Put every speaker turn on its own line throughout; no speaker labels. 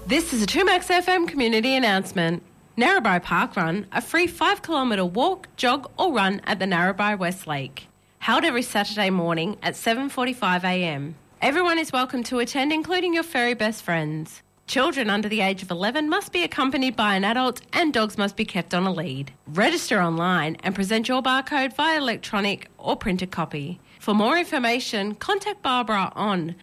This is a 2Max FM community announcement. Narrabri Park Run, a free 5 kilometre walk, jog or run at the Narrabri West Lake. Held every Saturday morning at 7:45am. Everyone is welcome to attend, including your furry best friends. Children under the age of 11 must be accompanied by an adult and dogs must be kept on a lead. Register online and present your barcode via electronic or printed copy. For more information, contact Barbara on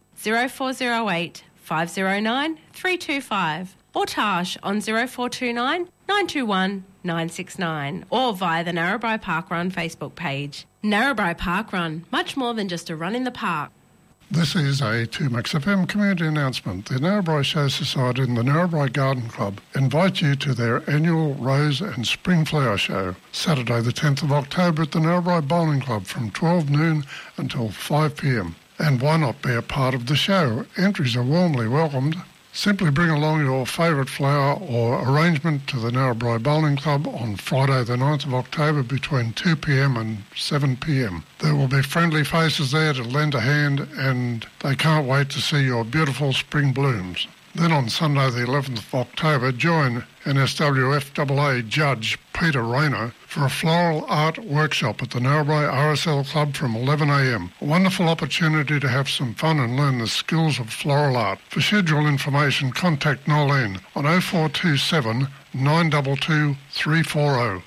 0408 509 325 or Tash on 0429 921 969 or via the Narrabri Park Run Facebook page. Narrabri Park Run, much more than just a run in the park.
This is a 2Max FM community announcement. The Narrabri Show Society and the Narrabri Garden Club invite you to their annual Rose and Spring Flower Show, Saturday the 10th of October at the Narrabri Bowling Club from 12 noon until 5pm. And why not be a part of the show? Entries are warmly welcomed. Simply bring along your favourite flower or arrangement to the Narrabri Bowling Club on Friday the 9th of October between 2pm and 7pm. There will be friendly faces there to lend a hand and they can't wait to see your beautiful spring blooms. Then on Sunday the 11th of October, join NSWFAA Judge Peter Rayner for a floral art workshop at the Narrabri RSL Club from 11am. A wonderful opportunity to have some fun and learn the skills of floral art. For schedule information, contact Nolene on 0427 922 340.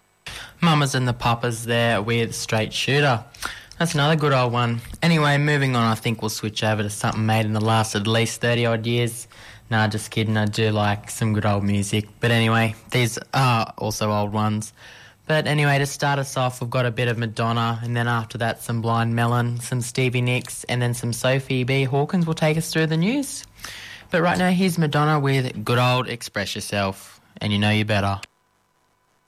Mamas and the Papas there with Straight Shooter. That's another good old one. Anyway, moving on, I think we'll switch over to something made in the last at least 30-odd years. Nah, just kidding, I do like some good old music. But anyway, these are also old ones. But anyway, to start us off, we've got a bit of Madonna, and then after that some Blind Melon, some Stevie Nicks, and then some Sophie B. Hawkins will take us through the news. But right now, here's Madonna with Good Old Express Yourself, and you know you better.